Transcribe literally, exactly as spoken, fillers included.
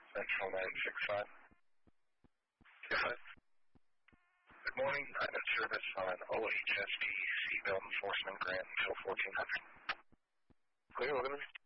Central nine six five. Yes. Good morning. I'm in service on O H S P seatbelt enforcement grant until fourteen hundred. Clear, Logan.